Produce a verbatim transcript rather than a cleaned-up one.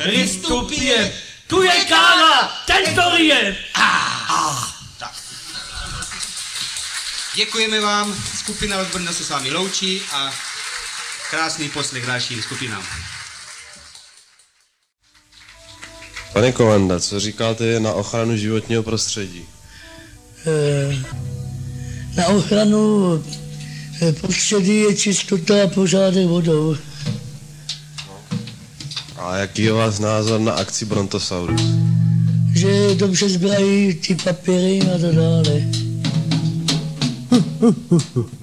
Rystupie, tu je káva, ten to rije. Děkujeme vám, skupina od Brna se s vámi loučí a krásný poslech dalším skupinám. Pane Kovanda, co říkáte na ochranu životního prostředí? Na ochranu prostředí je čistota a pořádek vodou. A jaký je váš názor na akci Brontosaurus? Že dobře sbírají ty papíry a tak dále.